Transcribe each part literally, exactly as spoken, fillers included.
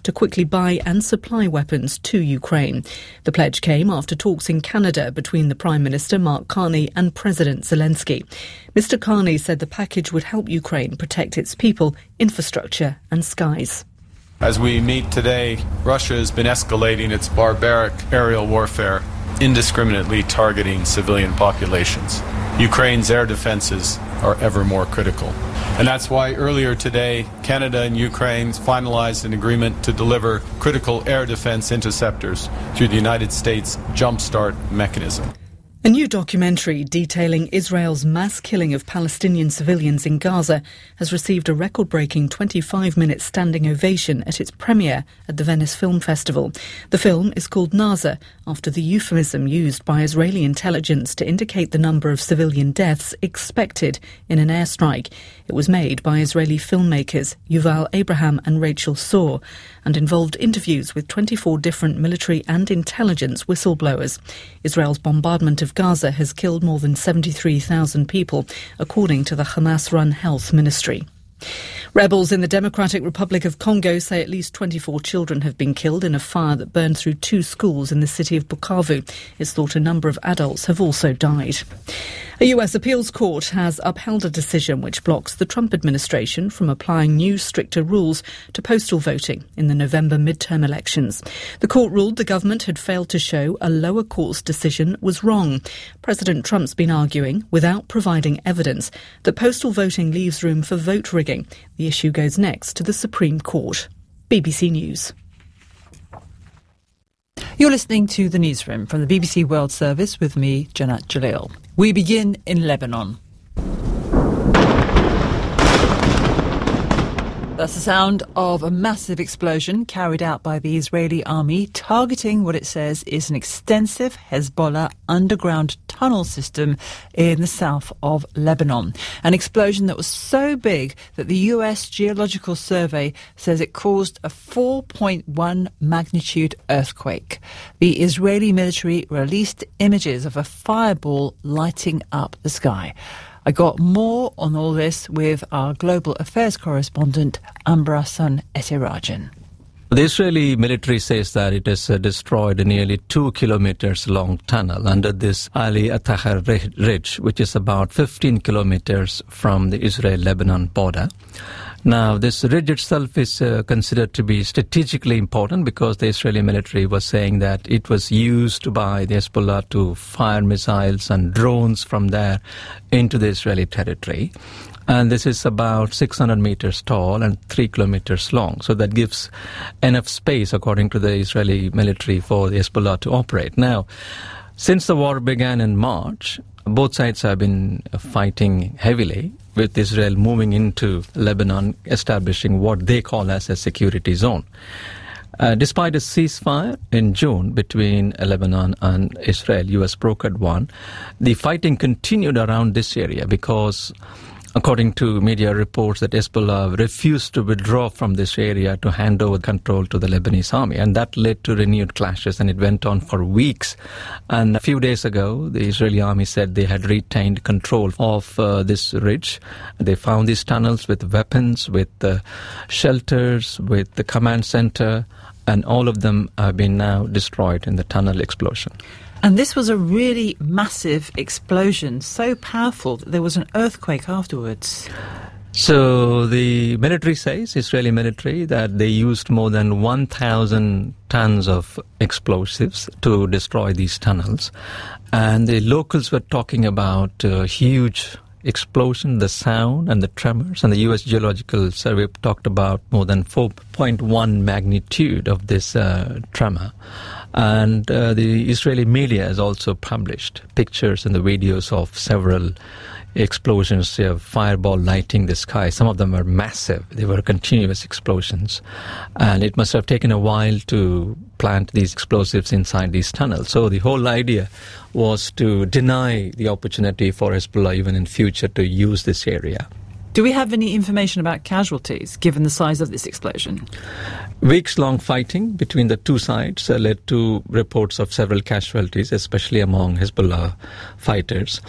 to quickly buy and supply weapons to Ukraine. The pledge came after talks in Canada between the Prime Minister Mark Carney and President Zelensky. Mister Carney said the package would help Ukraine protect its people, infrastructure and skies. As we meet today, Russia has been escalating its barbaric aerial warfare, indiscriminately targeting civilian populations. Ukraine's air defenses are ever more critical. And that's why earlier today, Canada and Ukraine finalized an agreement to deliver critical air defense interceptors through the United States Jumpstart mechanism. A new documentary detailing Israel's mass killing of Palestinian civilians in Gaza has received a record-breaking twenty-five minute standing ovation at its premiere at the Venice Film Festival. The film is called Naza, after the euphemism used by Israeli intelligence to indicate the number of civilian deaths expected in an airstrike. It was made by Israeli filmmakers Yuval Abraham and Rachel Saw and involved interviews with twenty-four different military and intelligence whistleblowers. Israel's bombardment of Gaza has killed more than seventy-three thousand people, according to the Hamas-run health ministry. Rebels in the Democratic Republic of Congo say at least twenty-four children have been killed in a fire that burned through two schools in the city of Bukavu. It's thought a number of adults have also died. A U S appeals court has upheld a decision which blocks the Trump administration from applying new, stricter rules to postal voting in the November midterm elections. The court ruled the government had failed to show a lower court's decision was wrong. President Trump's been arguing, without providing evidence, that postal voting leaves room for vote rigging. The issue goes next to the Supreme Court. B B C News. You're listening to the Newsroom from the B B C World Service with me, Janat Jalil. We begin in Lebanon. That's the sound of a massive explosion carried out by the Israeli army targeting what it says is an extensive Hezbollah underground tunnel system in the south of Lebanon. An explosion that was so big that the U S Geological Survey says it caused a four point one magnitude earthquake. The Israeli military released images of a fireball lighting up the sky. I got more on all this with our global affairs correspondent, Ambrasan Etirajan. The Israeli military says that it has uh, destroyed a nearly two kilometers long tunnel under this Ali Atahar Ridge, which is about fifteen kilometers from the Israel-Lebanon border. Now, this ridge itself is uh, considered to be strategically important because the Israeli military was saying that it was used by the Hezbollah to fire missiles and drones from there into the Israeli territory. And this is about six hundred meters tall and three kilometers long. So that gives enough space, according to the Israeli military, for the Hezbollah to operate. Now, since the war began in March, both sides have been fighting heavily, with Israel moving into Lebanon, establishing what they call as a security zone. Uh, despite a ceasefire in June between Lebanon and Israel, U S brokered one, the fighting continued around this area because, according to media reports, that Hezbollah refused to withdraw from this area to hand over control to the Lebanese army. And that led to renewed clashes, and it went on for weeks. And a few days ago, the Israeli army said they had retained control of uh, this ridge. They found these tunnels with weapons, with uh, shelters, with the command center, and all of them have been now destroyed in the tunnel explosion. And this was a really massive explosion, so powerful that there was an earthquake afterwards. So the military says, Israeli military, that they used more than one thousand tons of explosives to destroy these tunnels. And the locals were talking about a huge explosion, the sound and the tremors. And the U S Geological Survey talked about more than four point one magnitude of this uh, tremor. And uh, the Israeli media has also published pictures and the videos of several explosions, uh, fireball lighting the sky. Some of them were massive. They were continuous explosions. And it must have taken a while to plant these explosives inside these tunnels. So the whole idea was to deny the opportunity for Hezbollah even in future to use this area. Do we have any information about casualties, given the size of this explosion? Weeks-long fighting between the two sides uh, led to reports of several casualties, especially among Hezbollah fighters.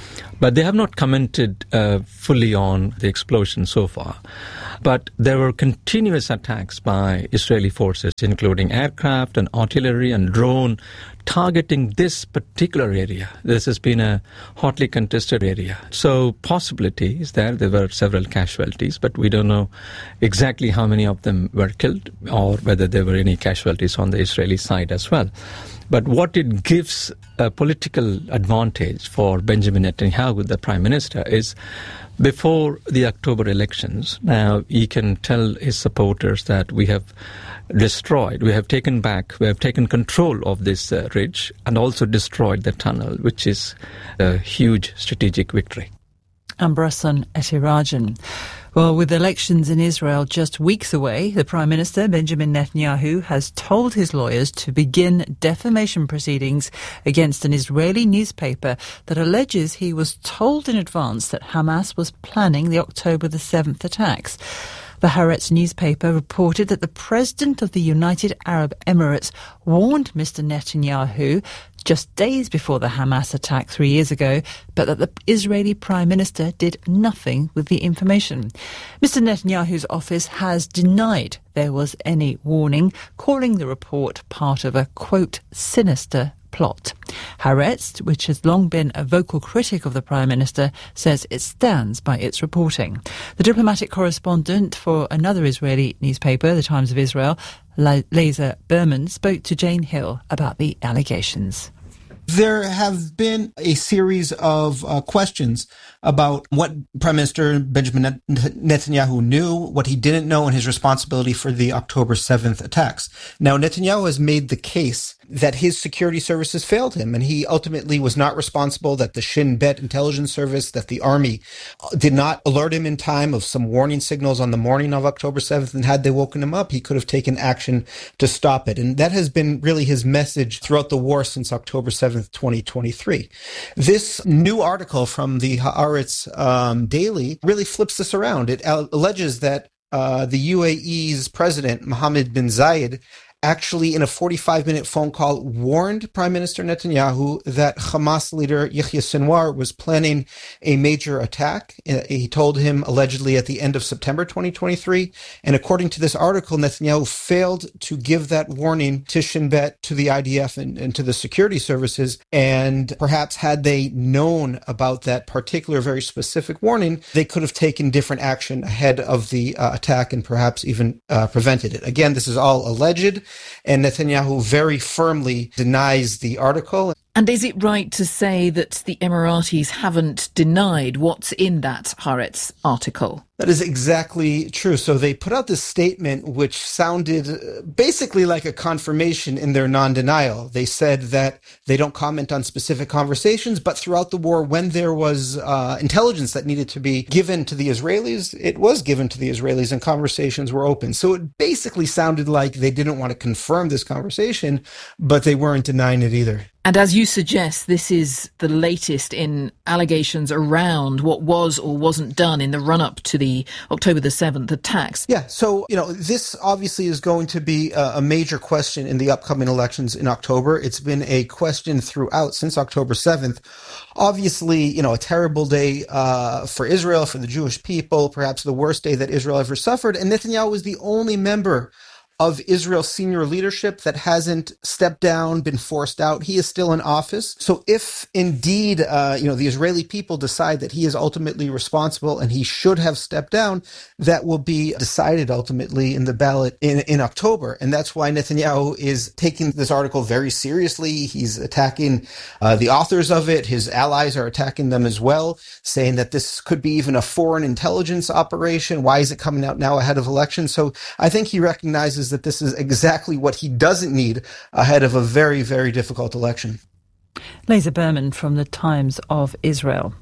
But they have not commented uh, fully on the explosion so far. But there were continuous attacks by Israeli forces, including aircraft and artillery and drone, targeting this particular area. This has been a hotly contested area. So possibility is there. There were several casualties, but we don't know exactly how many of them were killed or whether there were any casualties on the Israeli side as well. But what it gives a political advantage for Benjamin Netanyahu, the Prime Minister, is before the October elections, now he can tell his supporters that we have destroyed, we have taken back, we have taken control of this uh, ridge and also destroyed the tunnel, which is a huge strategic victory. Ambrasan Etirajan. Well, with elections in Israel just weeks away, the Prime Minister, Benjamin Netanyahu, has told his lawyers to begin defamation proceedings against an Israeli newspaper that alleges he was told in advance that Hamas was planning the October the seventh attacks. The Haaretz newspaper reported that the President of the United Arab Emirates warned Mister Netanyahu just days before the Hamas attack three years ago, but that the Israeli Prime Minister did nothing with the information. Mister Netanyahu's office has denied there was any warning, calling the report part of a, quote, sinister plot. Haaretz, which has long been a vocal critic of the Prime Minister, says it stands by its reporting. The diplomatic correspondent for another Israeli newspaper, The Times of Israel, Lazer Berman, spoke to Jane Hill about the allegations. There have been a series of uh, questions about what Prime Minister Benjamin Netanyahu knew, what he didn't know, and his responsibility for the October seventh attacks. Now, Netanyahu has made the case that his security services failed him, and he ultimately was not responsible, that the Shin Bet intelligence service, that the army did not alert him in time of some warning signals on the morning of October seventh, and had they woken him up, he could have taken action to stop it. And that has been really his message throughout the war since October seventh, twenty twenty-three. This new article from the Haaretz um, Daily really flips this around. It alleges that uh, the U A E's president, Mohammed bin Zayed, actually in a forty-five minute phone call warned Prime Minister Netanyahu that Hamas leader Yahya Sinwar was planning a major attack. He told him allegedly at the end of September twenty twenty-three. And according to this article, Netanyahu failed to give that warning to Shin Bet, to the I D F, and, and to the security services. And perhaps had they known about that particular very specific warning, they could have taken different action ahead of the uh, attack and perhaps even uh, prevented it. Again, this is all alleged. And Netanyahu very firmly denies the article. And is it right to say that the Emiratis haven't denied what's in that Haaretz article? That is exactly true. So they put out this statement which sounded basically like a confirmation in their non-denial. They said that they don't comment on specific conversations, but throughout the war, when there was uh, intelligence that needed to be given to the Israelis, it was given to the Israelis and conversations were open. So it basically sounded like they didn't want to confirm this conversation, but they weren't denying it either. And as you suggest, this is the latest in allegations around what was or wasn't done in the run-up to the October the seventh attacks. Yeah, so, you know, this obviously is going to be a, a major question in the upcoming elections in October. It's been a question throughout since October seventh. Obviously, you know, a terrible day uh, for Israel, for the Jewish people, perhaps the worst day that Israel ever suffered. And Netanyahu was the only member of Israel's senior leadership that hasn't stepped down, been forced out. He is still in office. So if indeed, uh, you know, the Israeli people decide that he is ultimately responsible and he should have stepped down, that will be decided ultimately in the ballot in, in October. And that's why Netanyahu is taking this article very seriously. He's attacking uh, the authors of it. His allies are attacking them as well, saying that this could be even a foreign intelligence operation. Why is it coming out now ahead of elections? So I think he recognizes that this is exactly what he doesn't need ahead of a very, very difficult election. Lazer Berman from the Times of Israel.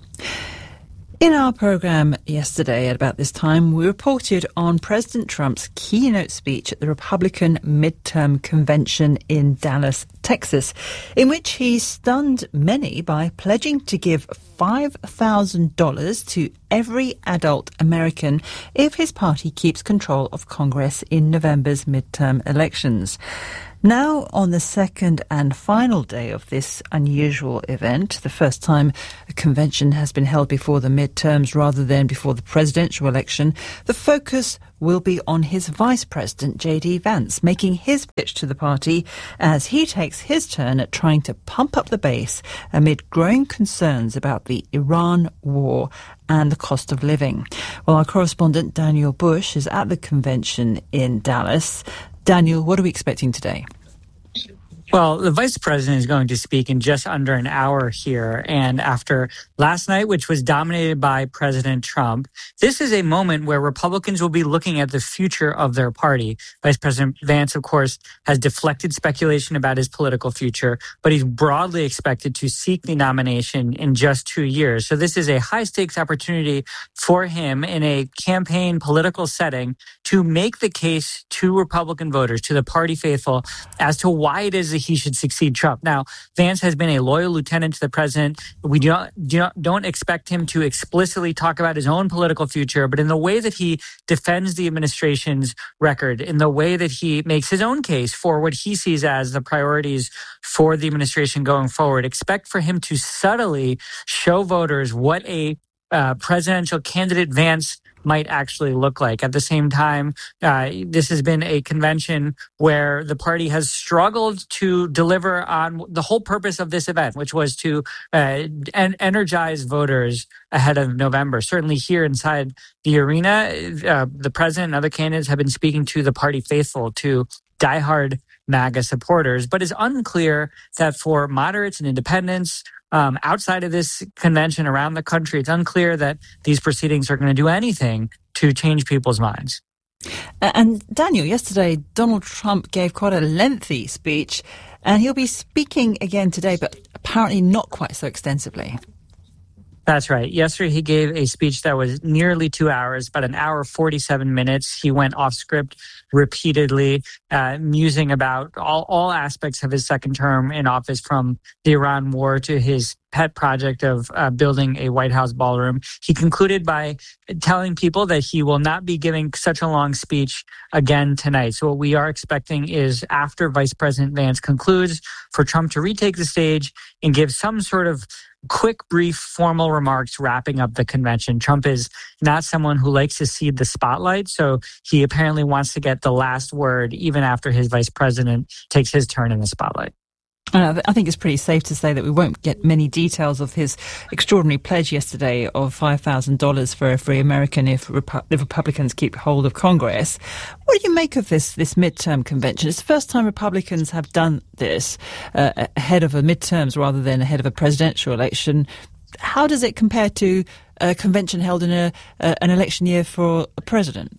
In our programme yesterday at about this time, we reported on President Trump's keynote speech at the Republican midterm convention in Dallas, Texas, in which he stunned many by pledging to give five thousand dollars to every adult American if his party keeps control of Congress in November's midterm elections. Now, on the second and final day of this unusual event, the first time a convention has been held before the midterms rather than before the presidential election, the focus will be on his vice president, J D Vance, making his pitch to the party as he takes his turn at trying to pump up the base amid growing concerns about the Iran war and the cost of living. Well, our correspondent Daniel Bush is at the convention in Dallas. Daniel, what are we expecting today? Well, the vice president is going to speak in just under an hour here. And after last night, which was dominated by President Trump, this is a moment where Republicans will be looking at the future of their party. Vice President Vance, of course, has deflected speculation about his political future, but he's broadly expected to seek the nomination in just two years. So this is a high-stakes opportunity for him in a campaign political setting to make the case to Republican voters, to the party faithful, as to why it is that he should succeed Trump. Now, Vance has been a loyal lieutenant to the president. We do not, do not, don't expect him to explicitly talk about his own political future, but in the way that he defends the administration's record, in the way that he makes his own case for what he sees as the priorities for the administration going forward, expect for him to subtly show voters what a uh, presidential candidate Vance might actually look like. At the same time, uh, this has been a convention where the party has struggled to deliver on the whole purpose of this event, which was to uh, en- energize voters ahead of November. Certainly here inside the arena, uh, the president and other candidates have been speaking to the party faithful, to diehard MAGA supporters, but it's unclear that for moderates and independents, Um, outside of this convention around the country, it's unclear that these proceedings are going to do anything to change people's minds. And Daniel, yesterday, Donald Trump gave quite a lengthy speech, and he'll be speaking again today, but apparently not quite so extensively. That's right. Yesterday, he gave a speech that was nearly two hours, about an hour, forty-seven minutes. He went off script repeatedly, uh, musing about all, all aspects of his second term in office, from the Iran war to his pet project of uh, building a White House ballroom. He concluded by telling people that he will not be giving such a long speech again tonight. So what we are expecting is, after Vice President Vance concludes, for Trump to retake the stage and give some sort of quick, brief, formal remarks wrapping up the convention. Trump is not someone who likes to cede the spotlight, so he apparently wants to get the last word even after his vice president takes his turn in the spotlight. Uh, I think it's pretty safe to say that we won't get many details of his extraordinary pledge yesterday of five thousand dollars for every American if Repu- the Republicans keep hold of Congress. What do you make of this this midterm convention? It's the first time Republicans have done this uh, ahead of a midterms rather than ahead of a presidential election. How does it compare to a convention held in a, uh, an election year for a president?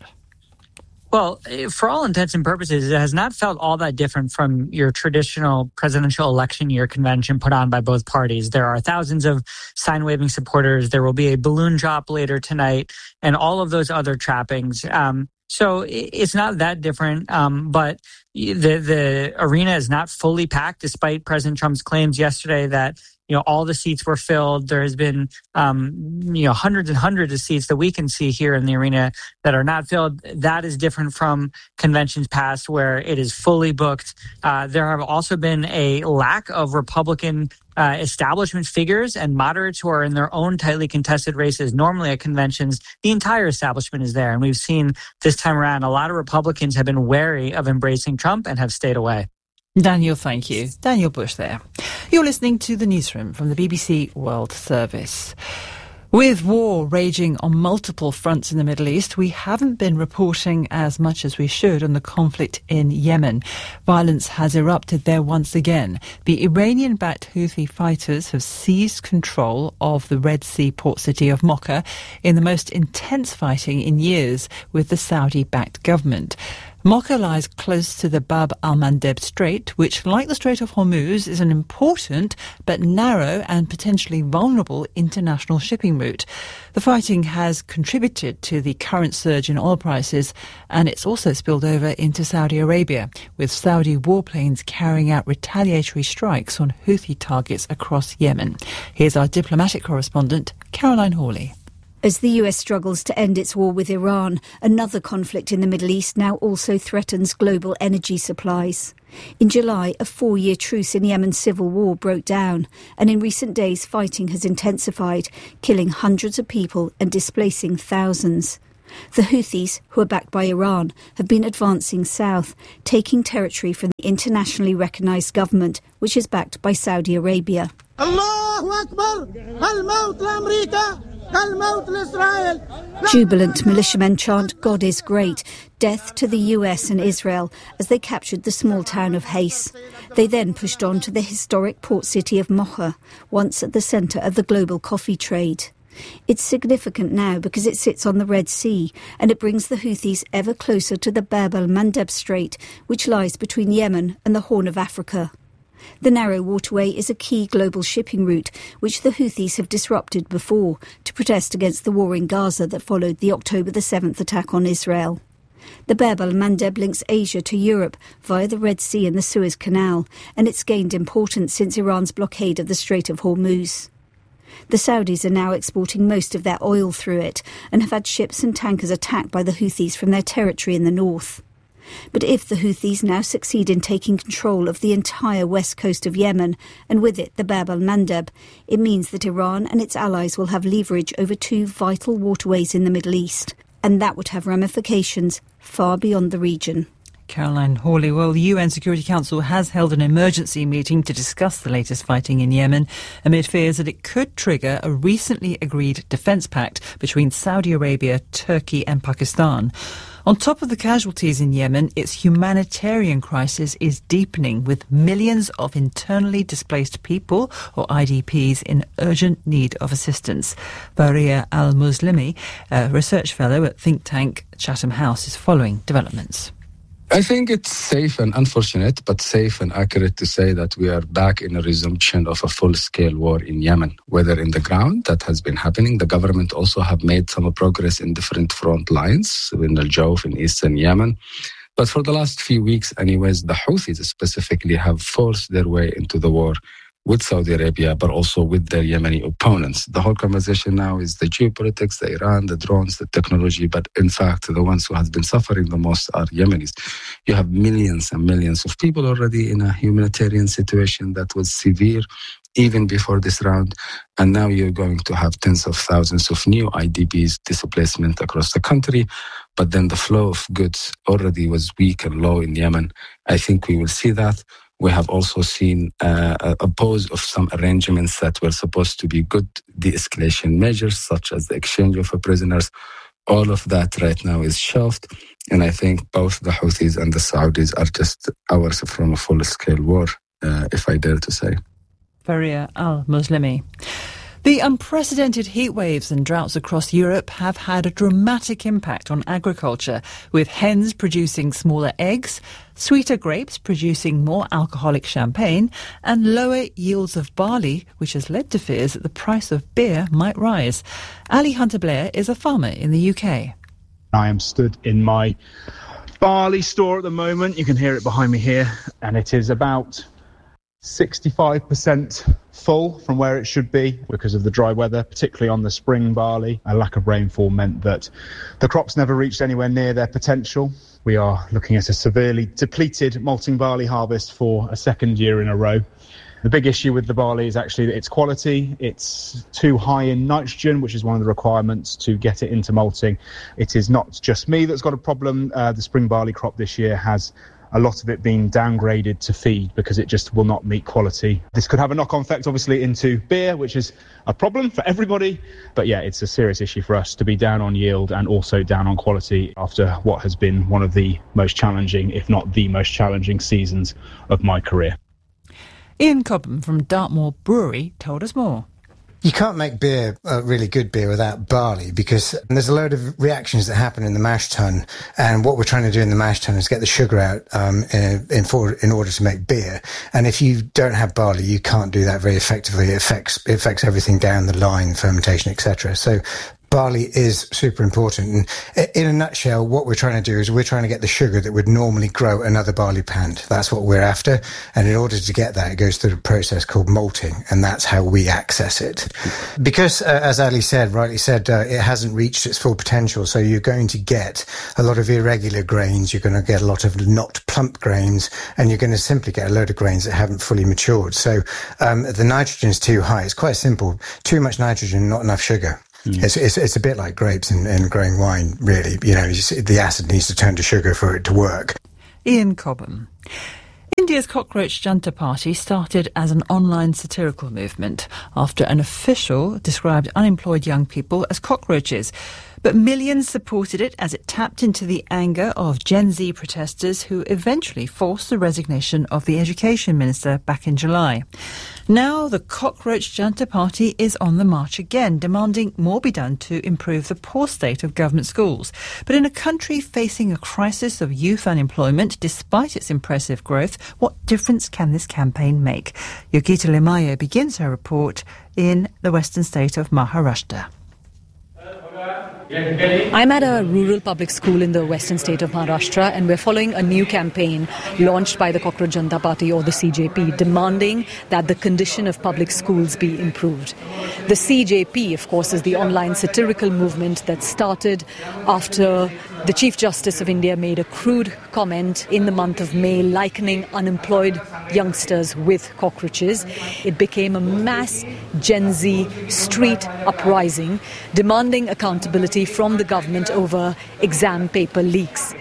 Well, for all intents and purposes, it has not felt all that different from your traditional presidential election year convention put on by both parties. There are thousands of sign-waving supporters. There will be a balloon drop later tonight and all of those other trappings. Um, so it's not that different, um, but the, the arena is not fully packed, despite President Trump's claims yesterday that You know, all the seats were filled. There has been, um, you know, hundreds and hundreds of seats that we can see here in the arena that are not filled. That is different from conventions past where it is fully booked. Uh, there have also been a lack of Republican uh, establishment figures and moderates who are in their own tightly contested races. Normally at conventions, the entire establishment is there. And we've seen this time around, a lot of Republicans have been wary of embracing Trump and have stayed away. Daniel, thank you. Daniel Bush there. You're listening to The Newsroom from the B B C World Service. With war raging on multiple fronts in the Middle East, we haven't been reporting as much as we should on the conflict in Yemen. Violence has erupted there once again. The Iranian-backed Houthi fighters have seized control of the Red Sea port city of Mocha in the most intense fighting in years with the Saudi-backed government. Mocha lies close to the Bab al-Mandeb Strait, which, like the Strait of Hormuz, is an important but narrow and potentially vulnerable international shipping route. The fighting has contributed to the current surge in oil prices, and it's also spilled over into Saudi Arabia, with Saudi warplanes carrying out retaliatory strikes on Houthi targets across Yemen. Here's our diplomatic correspondent, Caroline Hawley. As the U S struggles to end its war with Iran, another conflict in the Middle East now also threatens global energy supplies. In July, a four-year truce in Yemen's civil war broke down, and in recent days fighting has intensified, killing hundreds of people and displacing thousands. The Houthis, who are backed by Iran, have been advancing south, taking territory from the internationally recognised government, which is backed by Saudi Arabia. Allahu Akbar! Al-Maut l'Amrika! Jubilant militiamen chant, "God is great," death to the U S and Israel as they captured the small town of Hais. They then pushed on to the historic port city of Mocha, once at the centre of the global coffee trade. It's significant now because it sits on the Red Sea and it brings the Houthis ever closer to the Bab el-Mandeb Strait, which lies between Yemen and the Horn of Africa. The narrow waterway is a key global shipping route, which the Houthis have disrupted before to protest against the war in Gaza that followed the October the seventh attack on Israel. The Bab el-Mandeb links Asia to Europe via the Red Sea and the Suez Canal, and it's gained importance since Iran's blockade of the Strait of Hormuz. The Saudis are now exporting most of their oil through it and have had ships and tankers attacked by the Houthis from their territory in the north. But if the Houthis now succeed in taking control of the entire west coast of Yemen, and with it the Bab el-Mandeb, it means that Iran and its allies will have leverage over two vital waterways in the Middle East, and that would have ramifications far beyond the region. Caroline Hawley. Well, the U N Security Council has held an emergency meeting to discuss the latest fighting in Yemen amid fears that it could trigger a recently agreed defence pact between Saudi Arabia, Turkey and Pakistan. On top of the casualties in Yemen, its humanitarian crisis is deepening, with millions of internally displaced people, or I D Ps, in urgent need of assistance. Faria Al-Muslimi, a research fellow at think tank Chatham House, is following developments. I think it's safe and unfortunate, but safe and accurate to say that we are back in a resumption of a full-scale war in Yemen, whether in the ground, that has been happening. The government also have made some progress in different front lines, in Al-Jawf, in eastern Yemen. But for the last few weeks, anyways, the Houthis specifically have forced their way into the war with Saudi Arabia, but also with their Yemeni opponents. The whole conversation now is the geopolitics, the Iran, the drones, the technology, but in fact, the ones who have been suffering the most are Yemenis. You have millions and millions of people already in a humanitarian situation that was severe even before this round, and now you're going to have tens of thousands of new I D Ps, displacement across the country, but then the flow of goods already was weak and low in Yemen. I think we will see that. We have also seen uh, a pause of some arrangements that were supposed to be good de-escalation measures, such as the exchange of prisoners. All of that right now is shelved. And I think both the Houthis and the Saudis are just hours from a full-scale war, uh, if I dare to say. Faria Al-Muslimi. The unprecedented heat waves and droughts across Europe have had a dramatic impact on agriculture, with hens producing smaller eggs, sweeter grapes producing more alcoholic champagne, and lower yields of barley, which has led to fears that the price of beer might rise. Ali Hunter-Blair is a farmer in the U K. I am stood in my barley store at the moment. You can hear it behind me here, and it is about sixty-five percent full from where it should be because of the dry weather, particularly on the spring barley. A lack of rainfall meant that the crops never reached anywhere near their potential. We are looking at a severely depleted malting barley harvest for a second year in a row. The big issue with the barley is actually its quality. It's too high in nitrogen, which is one of the requirements to get it into malting. It is not just me that's got a problem. Uh, the spring barley crop this year has a lot of it being downgraded to feed because it just will not meet quality. This could have a knock-on effect, obviously, into beer, which is a problem for everybody. But yeah, it's a serious issue for us to be down on yield and also down on quality after what has been one of the most challenging, if not the most challenging seasons of my career. Ian Cobham from Dartmoor Brewery told us more. You can't make beer, uh, really good beer, without barley, because there's a load of reactions that happen in the mash tun, and what we're trying to do in the mash tun is get the sugar out um, in, in, for, in order to make beer. And if you don't have barley, you can't do that very effectively. It affects it affects everything down the line, fermentation, et cetera. So barley is super important. And in a nutshell, what we're trying to do is we're trying to get the sugar that would normally grow another barley plant. That's what we're after. And in order to get that, it goes through a process called malting, and that's how we access it. Because, uh, as Ali said, rightly said, uh, it hasn't reached its full potential, so you're going to get a lot of irregular grains, you're going to get a lot of not plump grains, and you're going to simply get a load of grains that haven't fully matured. So um, the nitrogen's too high. It's quite simple. Too much nitrogen, not enough sugar. Mm. It's, it's it's a bit like grapes and, and growing wine, really. You know, you see, the acid needs to turn to sugar for it to work. Ian Cobham. India's Cockroach Janta Party started as an online satirical movement after an official described unemployed young people as cockroaches. But millions supported it as it tapped into the anger of Gen Z protesters who eventually forced the resignation of the education minister back in July. Now the Cockroach Janta Party is on the march again, demanding more be done to improve the poor state of government schools. But in a country facing a crisis of youth unemployment, despite its impressive growth, what difference can this campaign make? Yogita Limaye begins her report in the western state of Maharashtra. I'm at a rural public school in the western state of Maharashtra, and we're following a new campaign launched by the Cockroach Janta Party, or the C J P, demanding that the condition of public schools be improved. The C J P, of course, is the online satirical movement that started after the Chief Justice of India made a crude comment in the month of May likening unemployed youngsters with cockroaches. It became a mass Gen Z street uprising demanding accountability from the government over exam paper leaks.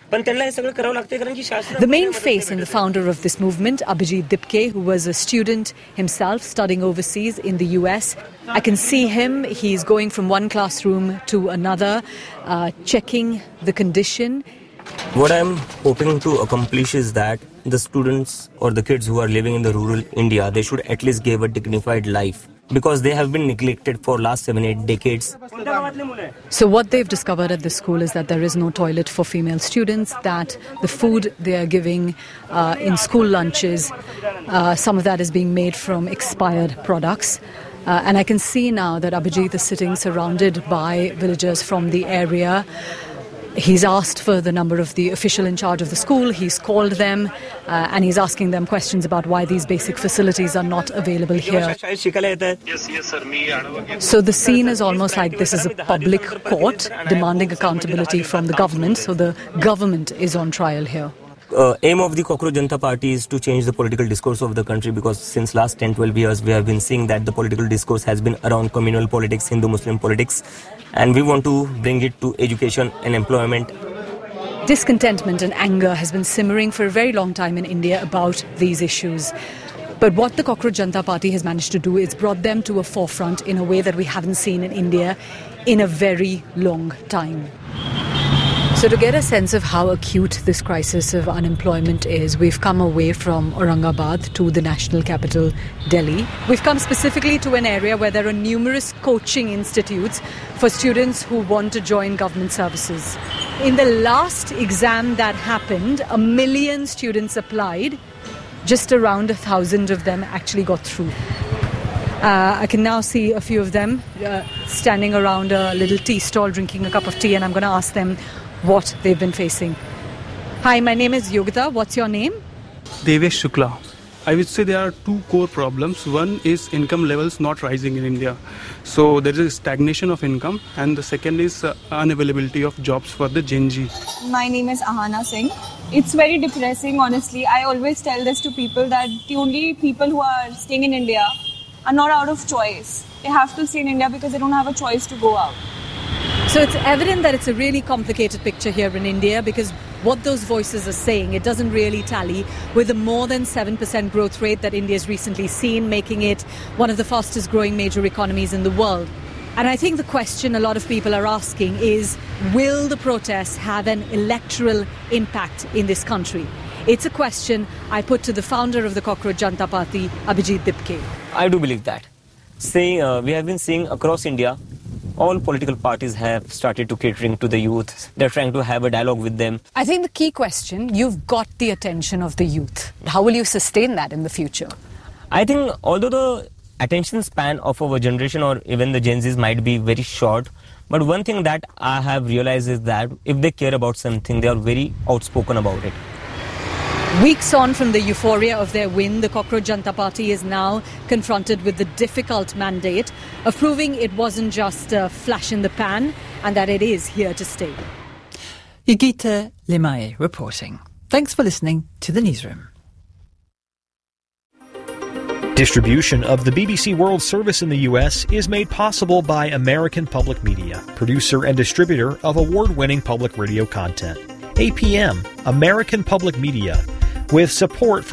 The main face and the founder of this movement, Abhijit Dipke, who was a student himself studying overseas in the U S, I can see him. He's going from one classroom to another, uh, checking the condition. What I'm hoping to accomplish is that the students or the kids who are living in the rural India, they should at least give a dignified life, because they have been neglected for last seven, eight decades. So what they've discovered at this school is that there is no toilet for female students, that the food they are giving uh, in school lunches, uh, some of that is being made from expired products. Uh, and I can see now that Abhijit is sitting surrounded by villagers from the area. He's asked for the number of the official in charge of the school. He's called them uh, and he's asking them questions about why these basic facilities are not available here. So the scene is almost like this is a public court demanding accountability from the government. So the government is on trial here. Uh, aim of the Cockroach Janta Party is to change the political discourse of the country, because since last ten to twelve years we have been seeing that the political discourse has been around communal politics, Hindu-Muslim politics, and we want to bring it to education and employment. Discontentment and anger has been simmering for a very long time in India about these issues. But what the Cockroach Janta Party has managed to do is brought them to a forefront in a way that we haven't seen in India in a very long time. So to get a sense of how acute this crisis of unemployment is, we've come away from Aurangabad to the national capital, Delhi. We've come specifically to an area where there are numerous coaching institutes for students who want to join government services. In the last exam that happened, a million students applied. Just around a thousand of them actually got through. Uh, I can now see a few of them uh, standing around a little tea stall drinking a cup of tea, and I'm going to ask them what they've been facing. Hi, my name is Yogita. What's your name? Devesh Shukla. I would say there are two core problems. One is income levels not rising in India. So there is a stagnation of income, and the second is uh, unavailability of jobs for the Gen Z. My name is Ahana Singh. It's very depressing, honestly. I always tell this to people that the only people who are staying in India are not out of choice. They have to stay in India because they don't have a choice to go out. So it's evident that it's a really complicated picture here in India, because what those voices are saying, it doesn't really tally with the more than seven percent growth rate that India's recently seen, making it one of the fastest growing major economies in the world. And I think the question a lot of people are asking is, will the protests have an electoral impact in this country? It's a question I put to the founder of the Cockroach Janta Party, Abhijit Dipke. I do believe that. Say, uh, we have been seeing across India, all political parties have started to catering to the youth. They're trying to have a dialogue with them. I think the key question, you've got the attention of the youth. How will you sustain that in the future? I think although the attention span of our generation or even the Gen Zs might be very short, But one thing that I have realized is that if they care about something, they are very outspoken about it. Weeks on from the euphoria of their win, the Cockroach Janata Party is now confronted with the difficult mandate of proving it wasn't just a flash in the pan and that it is here to stay. Yogita Limaye reporting. Thanks for listening to The Newsroom. Distribution of the B B C World Service in the U S is made possible by American Public Media, producer and distributor of award-winning public radio content. A P M, American Public Media, with support from